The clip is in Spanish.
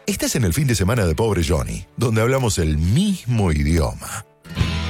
Estás en el fin de semana de Pobre Johnny, donde hablamos el mismo idioma.